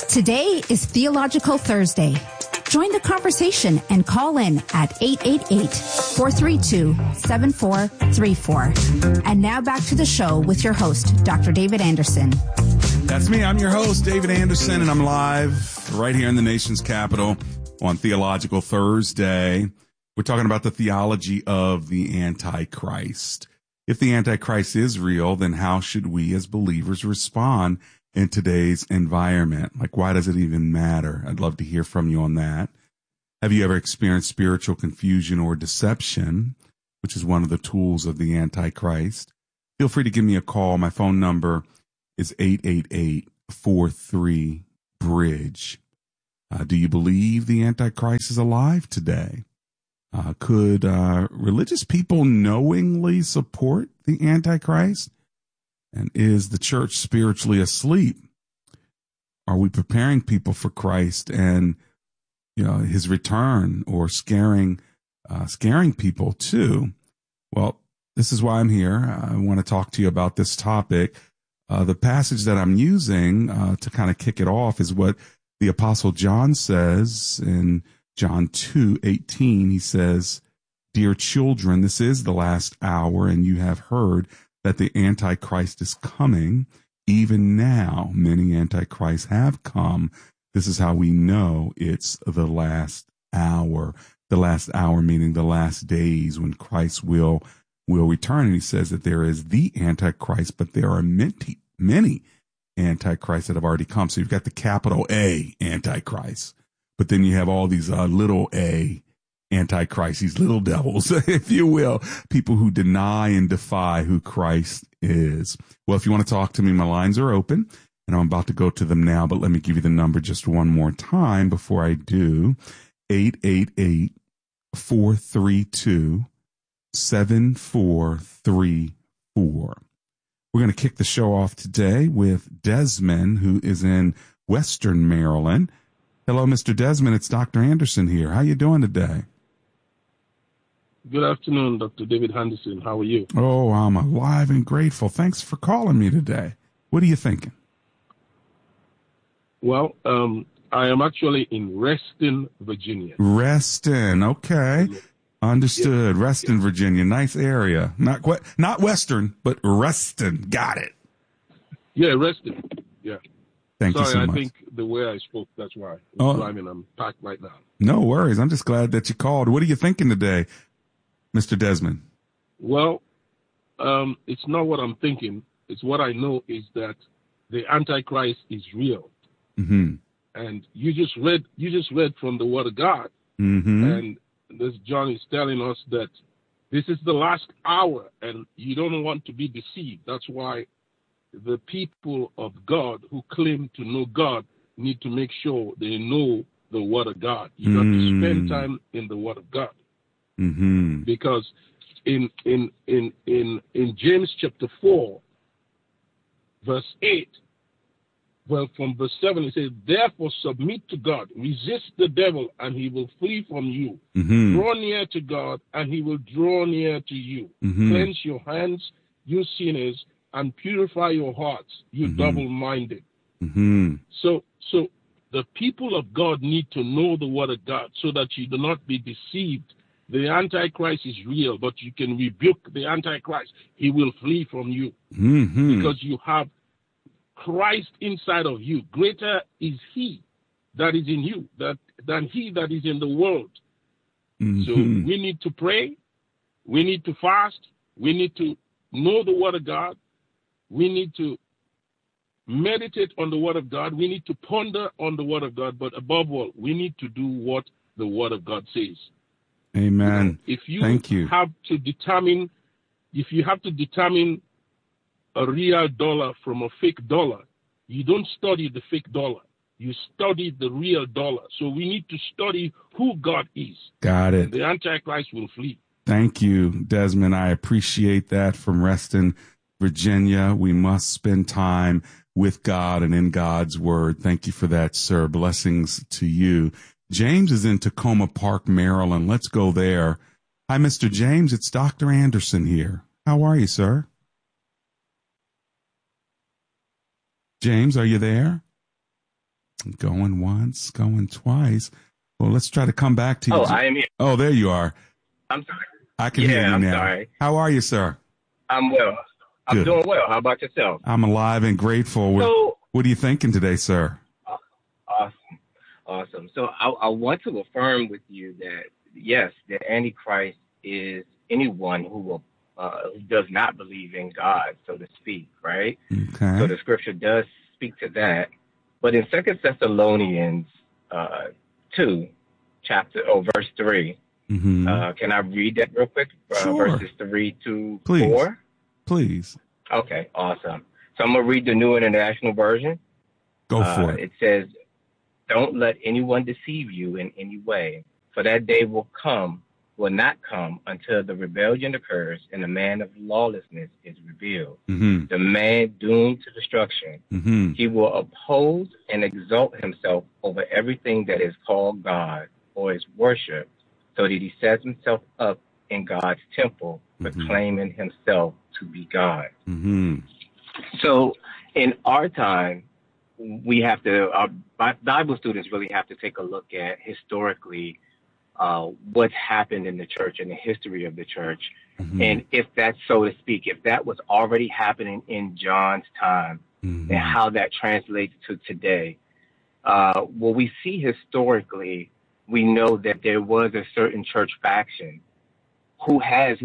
Today is Theological Thursday. Join the conversation and call in at 888-432-7434. And now back to the show with your host, Dr. David Anderson. That's me. I'm your host, David Anderson, and I'm live right here in the nation's capital on Theological Thursday. We're talking about the theology of the Antichrist. If the Antichrist is real, then how should we as believers respond in today's environment? Like, why does it even matter? I'd love to hear from you on that. Have you ever experienced spiritual confusion or deception, which is one of the tools of the Antichrist? Feel free to give me a call. My phone number is 888-43-BRIDGE. Do you believe the Antichrist is alive today? Could religious people knowingly support the Antichrist? And is the church spiritually asleep? Are we preparing people for Christ and his return, or scaring people too? Well, this is why I'm here. I want to talk to you about this topic. The passage that I'm using to kind of kick it off is what the Apostle John says in John 2:18. He says, "Dear children, this is the last hour, and you have heard that the Antichrist is coming. Even now, many Antichrists have come. This is how we know it's the last hour." The last hour meaning the last days when Christ will return. And he says that there is the Antichrist, but there are many Antichrists that have already come. So you've got the capital A Antichrist, but then you have all these little a Antichrist, these little devils, if you will, people who deny and defy who Christ is. Well, if you want to talk to me, my lines are open, and I'm about to go to them now, but let me give you the number just one more time before I do. 888-432-7434. We're going to kick the show off today with Desmond, who is in Western Maryland. Hello, Mr. Desmond. It's Dr. Anderson here. How you doing today? Good afternoon, Dr. David Anderson. How are you? Oh, I'm alive and grateful. Thanks for calling me today. What are you thinking? Well, I am actually in Reston, Virginia. Reston, okay. Understood. Yeah. Reston, Virginia. Nice area. Not Western, but Reston. Got it. Yeah, Reston. Yeah. Thank you so much. I think the way I spoke, that's why. I'm driving. I'm packed right now. No worries. I'm just glad that you called. What are you thinking today, Mr. Desmond? Well, it's not what I'm thinking. It's what I know is that the Antichrist is real. Mm-hmm. And you just read from the Word of God. Mm-hmm. And this John is telling us that this is the last hour, and you don't want to be deceived. That's why the people of God who claim to know God need to make sure they know the Word of God. You got to spend time in the Word of God. Mm-hmm. Because in James chapter 4, verse 8, well, from verse 7, it says, "Therefore submit to God, resist the devil, and he will flee from you. Mm-hmm. Draw near to God, and he will draw near to you. Mm-hmm. Cleanse your hands, you sinners, and purify your hearts, you double-minded." Mm-hmm. So the people of God need to know the Word of God so that you do not be deceived. The Antichrist is real, but you can rebuke the Antichrist. He will flee from you because you have Christ inside of you. Greater is he that is in you than he that is in the world. So we need to pray. We need to fast. We need to know the Word of God. We need to meditate on the Word of God. We need to ponder on the Word of God. But above all, we need to do what the Word of God says. Amen. If you Thank you. have to determine a real dollar from a fake dollar, you don't study the fake dollar. You study the real dollar. So we need to study who God is. Got it. And the Antichrist will flee. Thank you, Desmond. I appreciate that from Reston, Virginia. We must spend time with God and in God's Word. Thank you for that, sir. Blessings to you. James is in Tacoma Park, Maryland. Let's go there. Hi, Mr. James. It's Dr. Anderson here. How are you, sir? James, are you there? Going once, going twice. Well, let's try to come back to you. Oh, I am here. Oh, there you are. I'm sorry. I can hear you I'm now. sorry. How are you, sir? I'm well. I'm Good. doing well. How about yourself? I'm alive and grateful. So, what are you thinking today, sir? Awesome. So I want to affirm with you that, yes, the Antichrist is anyone who does not believe in God, so to speak, right? Okay. So the scripture does speak to that. But in 2 Thessalonians 2, verse 3, can I read that real quick? Sure. Verses 3 to Please. 4? Please. Okay, awesome. So I'm going to read the New International Version. Go for it. It says, "Don't let anyone deceive you in any way, for that day will not come until the rebellion occurs and the man of lawlessness is revealed, the man doomed to destruction. He will oppose and exalt himself over everything that is called God or is worshipped, so that he sets himself up in God's temple, proclaiming himself to be God." So in our time, we have to, Bible students really have to take a look at historically what's happened in the church and the history of the church. And if that's, so to speak, if that was already happening in John's time and how that translates to today, what we see historically, we know that there was a certain church faction who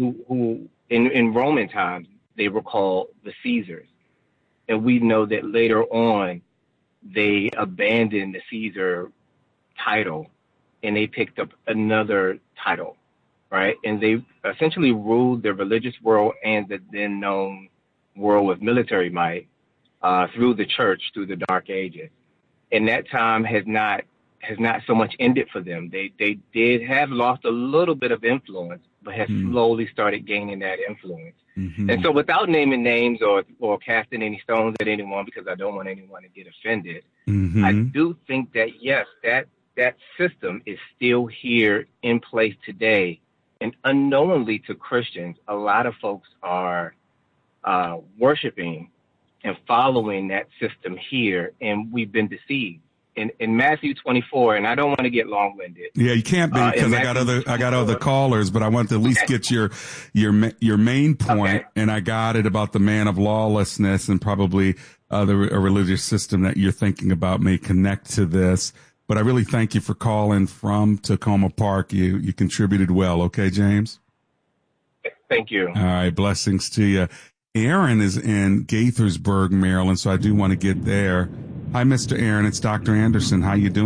in Roman times, they were called the Caesars. And we know that later on, they abandoned the Caesar title and they picked up another title, right? And they essentially ruled the religious world and the then known world with military might through the church, through the Dark Ages. And that time has not so much ended for them. They did have lost a little bit of influence, but has slowly started gaining that influence. And so without naming names or casting any stones at anyone, because I don't want anyone to get offended, I do think that, yes, that system is still here in place today. And unknowingly to Christians, a lot of folks are worshiping and following that system here, and we've been deceived. In Matthew 24, and I don't want to get long-winded. Yeah, you can't be, because I got other callers, but I want to at least get your main point, and I got it about the man of lawlessness and probably a religious system that you're thinking about may connect to this. But I really thank you for calling from Tacoma Park. You contributed well. Okay, James? Thank you. All right, blessings to you. Aaron is in Gaithersburg, Maryland, so I do want to get there. Hi, Mr. Aaron. It's Dr. Anderson. How you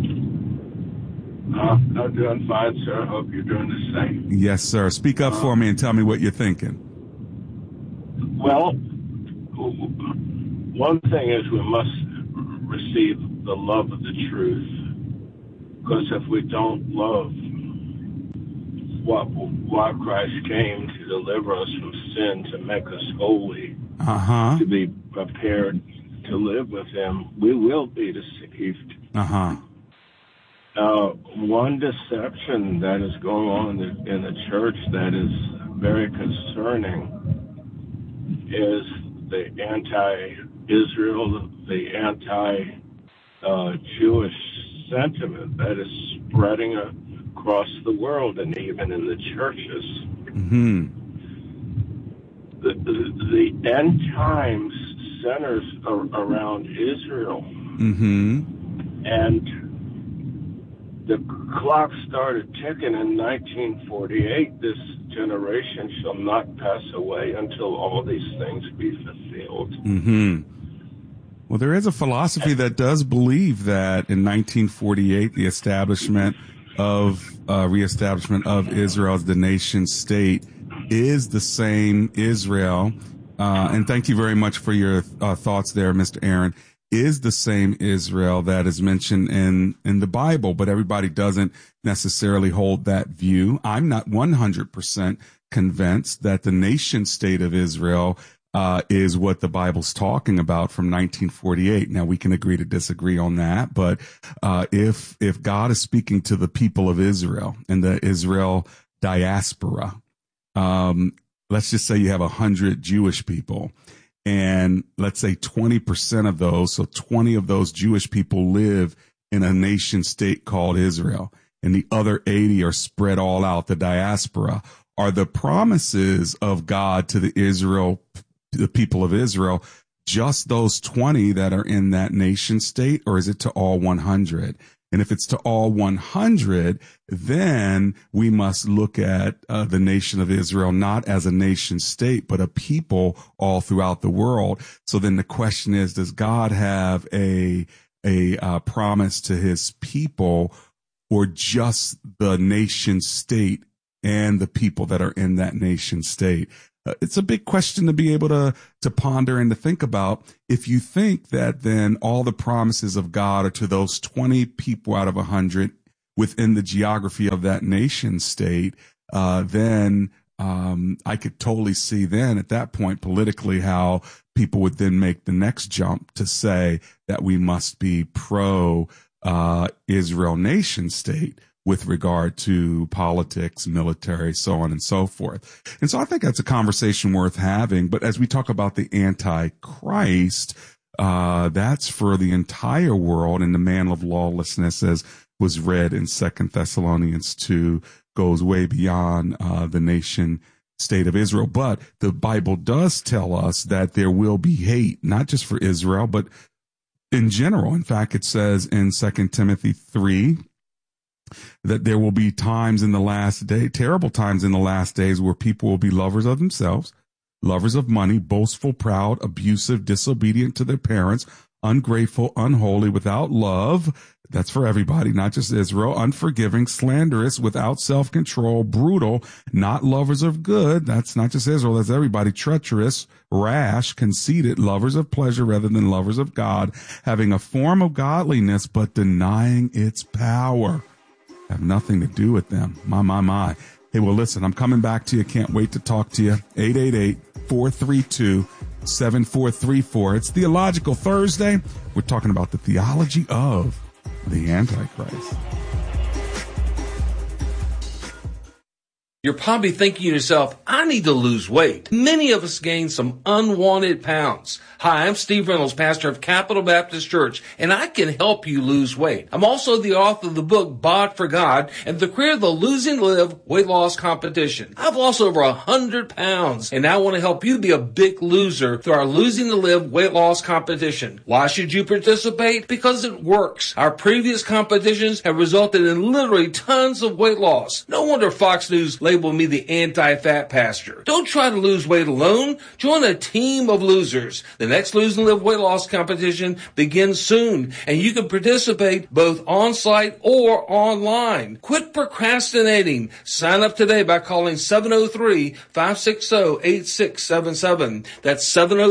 doing? I'm doing fine, sir. Hope you're doing the same. Yes, sir. Speak up for me and tell me what you're thinking. Well, one thing is we must receive the love of the truth, because if we don't love why Christ came to deliver us from sin, to make us holy, to be prepared to live with him, we will be deceived. One deception that is going on in the church that is very concerning is the anti-Israel, the anti-Jewish sentiment that is spreading across the world and even in the churches. The end times centers around Israel. And the clock started ticking in 1948. This generation shall not pass away until all these things be fulfilled. Well, there is a philosophy that does believe that in 1948, the reestablishment of Israel as the nation state is the same Israel. And thank you very much for your thoughts there, Mr. Aaron. Is the same Israel that is mentioned in the Bible, but everybody doesn't necessarily hold that view. I'm not 100% convinced that the nation state of Israel is what the Bible's talking about from 1948. Now, we can agree to disagree on that, but if God is speaking to the people of Israel and the Israel diaspora, let's just say you have 100 Jewish people, and let's say 20% of those, so 20 of those Jewish people live in a nation state called Israel, and the other 80 are spread all out, the diaspora. Are the promises of God to the people of Israel, just those 20 that are in that nation state, or is it to all 100? And if it's to all 100, then we must look at the nation of Israel not as a nation state, but a people all throughout the world. So then the question is, does God have a promise to his people, or just the nation state and the people that are in that nation state? It's a big question to be able to ponder and to think about. If you think that then all the promises of God are to those 20 people out of 100 within the geography of that nation state, then I could totally see then at that point politically how people would then make the next jump to say that we must be pro Israel nation state with regard to politics, military, so on and so forth. And so I think that's a conversation worth having. But as we talk about the Antichrist, that's for the entire world, and the man of lawlessness, as was read in 2 Thessalonians 2, goes way beyond the nation state of Israel. But the Bible does tell us that there will be hate, not just for Israel, but in general. In fact, it says in 2 Timothy 3, that there will be times in the last day, terrible times in the last days, where people will be lovers of themselves, lovers of money, boastful, proud, abusive, disobedient to their parents, ungrateful, unholy, without love. That's for everybody, not just Israel. Unforgiving, slanderous, without self-control, brutal, not lovers of good. That's not just Israel, that's everybody. Treacherous, rash, conceited, lovers of pleasure rather than lovers of God, having a form of godliness but denying its power. Have nothing to do with them. My. Hey, well, listen, I'm coming back to you. Can't wait to talk to you. 888-432-7434. It's Theological Thursday. We're talking about the theology of the Antichrist. You're probably thinking to yourself, I need to lose weight. Many of us gain some unwanted pounds. Hi, I'm Steve Reynolds, pastor of Capital Baptist Church, and I can help you lose weight. I'm also the author of the book, Bod for God, and the creator of the Losing to Live weight loss competition. I've lost over 100 pounds, and I want to help you be a big loser through our Losing to Live weight loss competition. Why should you participate? Because it works. Our previous competitions have resulted in literally tons of weight loss. No wonder Fox News labeled me the anti-fat pastor. Don't try to lose weight alone. Join a team of losers. The next Lose and Live weight loss competition begins soon, and you can participate both on-site or online. Quit procrastinating. Sign up today by calling 703-560-8677. That's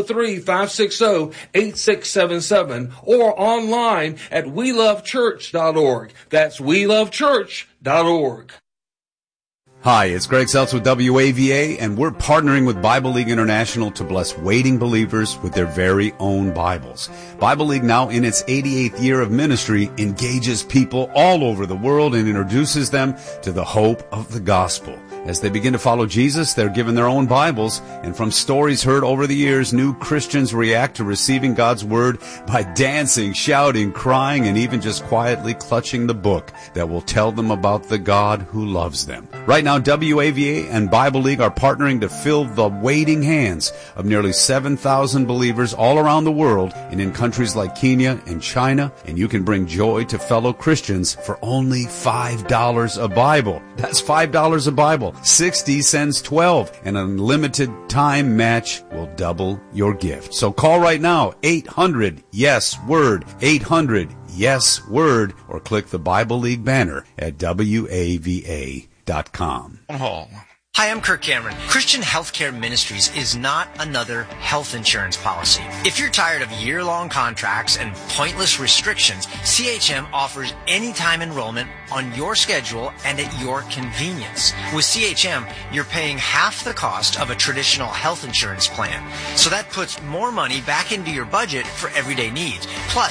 703-560-8677, or online at welovechurch.org. That's welovechurch.org. Hi, it's Greg Seltz with WAVA, and we're partnering with Bible League International to bless waiting believers with their very own Bibles. Bible League, now in its 88th year of ministry, engages people all over the world and introduces them to the hope of the gospel. As they begin to follow Jesus, they're given their own Bibles, and from stories heard over the years, new Christians react to receiving God's Word by dancing, shouting, crying, and even just quietly clutching the book that will tell them about the God who loves them. Right now, WAVA and Bible League are partnering to fill the waiting hands of nearly 7,000 believers all around the world and in countries like Kenya and China, and you can bring joy to fellow Christians for only $5 a Bible. That's $5 a Bible. 60 sends 12. An unlimited time match will double your gift. So call right now, 800-YES-WORD, 800-YES-WORD, or click the Bible League banner at WAVA.com. Hi, I'm Kirk Cameron. Christian Healthcare Ministries is not another health insurance policy. If you're tired of year-long contracts and pointless restrictions, CHM offers anytime enrollment on your schedule and at your convenience. With CHM, you're paying half the cost of a traditional health insurance plan. So that puts more money back into your budget for everyday needs. Plus,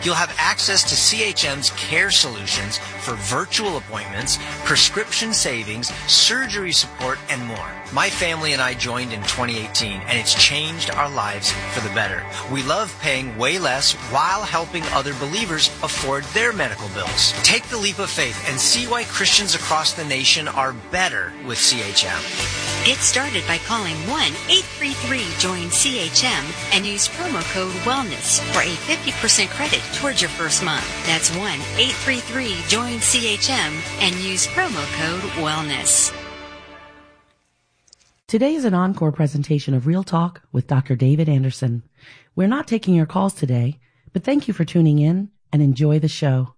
You'll have access to CHM's care solutions for virtual appointments, prescription savings, surgery support, and more. My family and I joined in 2018, and it's changed our lives for the better. We love paying way less while helping other believers afford their medical bills. Take the leap of faith and see why Christians across the nation are better with CHM. Get started by calling 1-833-JOIN-CHM and use promo code WELLNESS for a 50% credit towards your first month. That's 1-833-JOIN-CHM and use promo code WELLNESS. Today is an encore presentation of Real Talk with Dr. David Anderson. We're not taking your calls today, but thank you for tuning in and enjoy the show.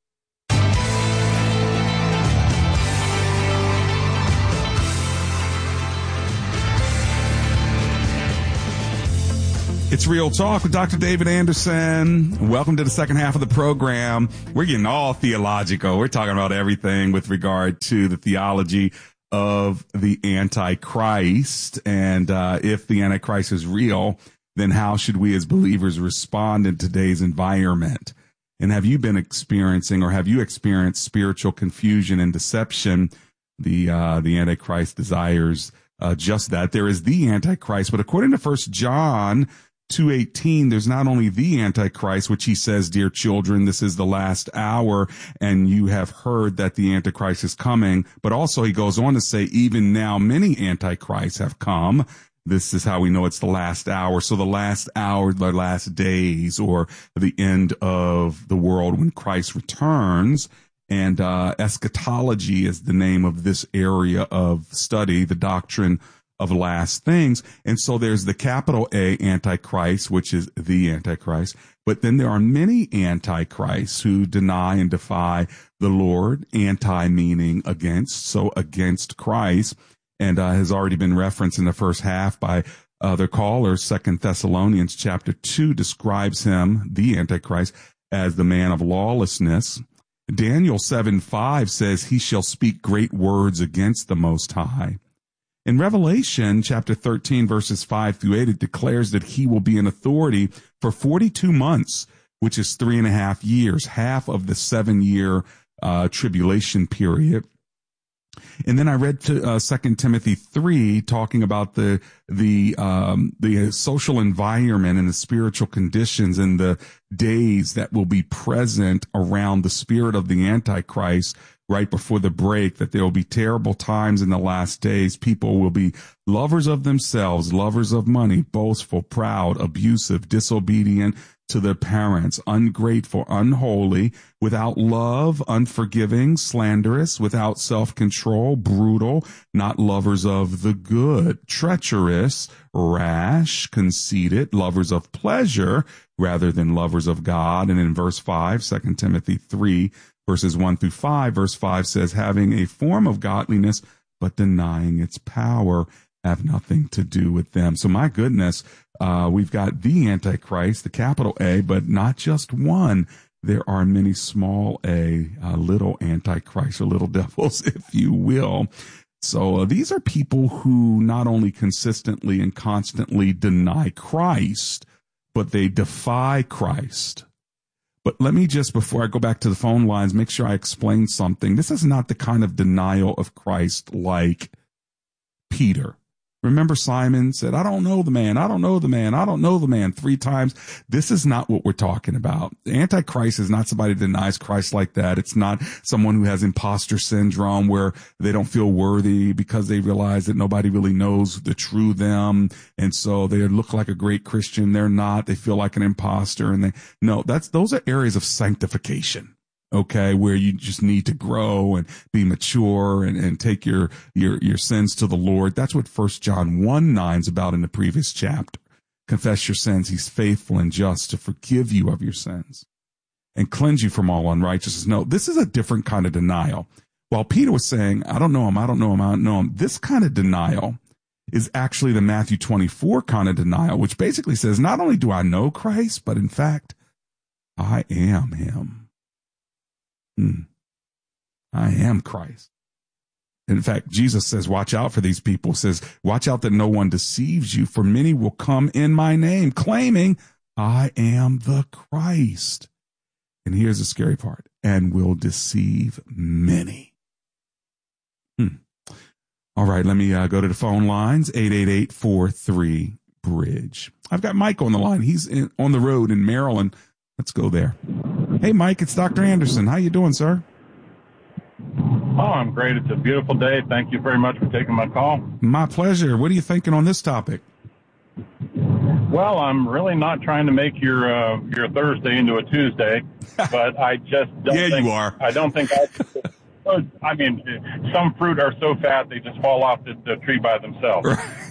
It's Real Talk with Dr. David Anderson. Welcome to the second half of the program. We're getting all theological. We're talking about everything with regard to the theology of the Antichrist. And if the Antichrist is real, then how should we as believers respond in today's environment? And have you been experiencing, or have you experienced spiritual confusion and deception? The Antichrist desires just that. There is the Antichrist, but according to 1 John 2:18, there's not only the Antichrist, which he says, dear children, this is the last hour, and you have heard that the Antichrist is coming, but also he goes on to say, even now many Antichrists have come. This is how we know it's the last hour. So the last hour, the last days, or the end of the world when Christ returns. And eschatology is the name of this area of study, the doctrine of last things. And so there's the capital A Antichrist, which is the Antichrist. But then there are many Antichrists who deny and defy the Lord, anti meaning against, so against Christ, and has already been referenced in the first half by other callers. 2 Thessalonians chapter 2 describes him, the Antichrist, as the man of lawlessness. Daniel 7:5 says he shall speak great words against the Most High. In Revelation chapter 13, verses 5 through 8, it declares that he will be in authority for 42 months, which is 3.5 years, half of the 7-year tribulation period. And then I read 2 Timothy 3, talking about the social environment and the spiritual conditions and the days that will be present around the spirit of the Antichrist right before the break, that there will be terrible times in the last days. People will be lovers of themselves, lovers of money, boastful, proud, abusive, disobedient to their parents, ungrateful, unholy, without love, unforgiving, slanderous, without self-control, brutal, not lovers of the good, treacherous, rash, conceited, lovers of pleasure rather than lovers of God. And in verse 5, 2 Timothy 3, verses 1 through 5, verse 5 says, having a form of godliness, but denying its power, have nothing to do with them. So my goodness, we've got the Antichrist, the capital A, but not just one. There are many small a, little Antichrists, or little devils, if you will. So these are people who not only consistently and constantly deny Christ, but they defy Christ. But let me just, before I go back to the phone lines, make sure I explain something. This is not the kind of denial of Christ like Peter. Remember, Simon said, I don't know the man. I don't know the man. I don't know the man 3 times. This is not what we're talking about. The Antichrist is not somebody who denies Christ like that. It's not someone who has imposter syndrome where they don't feel worthy because they realize that nobody really knows the true them. And so they look like a great Christian. They're not. They feel like an imposter. And those are areas of sanctification. Okay, where you just need to grow and be mature and take your sins to the Lord. That's what 1 John 1:9 is about in the previous chapter. Confess your sins. He's faithful and just to forgive you of your sins and cleanse you from all unrighteousness. No, this is a different kind of denial. While Peter was saying, I don't know him, I don't know him, I don't know him, this kind of denial is actually the Matthew 24 kind of denial, which basically says, not only do I know Christ, but in fact, I am him. I am Christ. In fact, Jesus says, watch out for these people, says, watch out that no one deceives you, for many will come in my name, claiming I am the Christ. And here's the scary part, and will deceive many. All right, let me go to the phone lines, 888-43-BRIDGE. I've got Mike on the line. He's on the road in Maryland. Let's go there. Hey, Mike, it's Dr. Anderson. How you doing, sir? Oh, I'm great. It's a beautiful day. Thank you very much for taking my call. My pleasure. What are you thinking on this topic? Well, I'm really not trying to make your Thursday into a Tuesday, but I just don't think... you are. I don't think I mean, some fruit are so fat they just fall off the tree by themselves.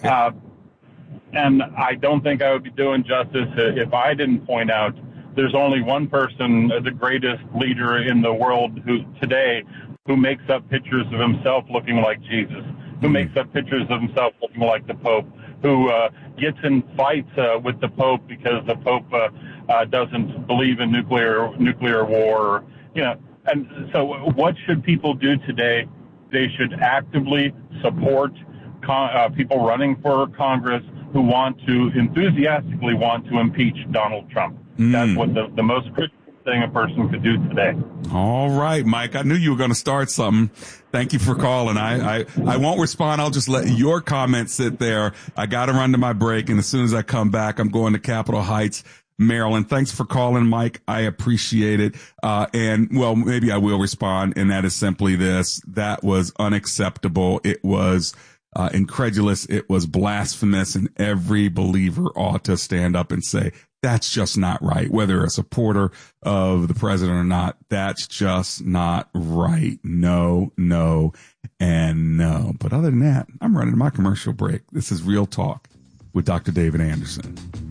And I don't think I would be doing justice if I didn't point out there's only one person, the greatest leader in the world today, who makes up pictures of himself looking like Jesus, who makes up pictures of himself looking like the Pope, who gets in fights with the Pope because the Pope doesn't believe in nuclear war. And so what should people do today? They should actively support people running for Congress who enthusiastically want to impeach Donald Trump. That's what the most critical thing a person could do today. All right, Mike. I knew you were going to start something. Thank you for calling. I won't respond. I'll just let your comment sit there. I got to run to my break, and as soon as I come back, I'm going to Capitol Heights, Maryland. Thanks for calling, Mike. I appreciate it. Maybe I will respond, and that is simply this. That was unacceptable. It was incredulous. It was blasphemous, and every believer ought to stand up and say, that's just not right. Whether a supporter of the president or not, that's just not right. No, and no. But other than that, I'm running my commercial break. This is Real Talk with Dr. David Anderson.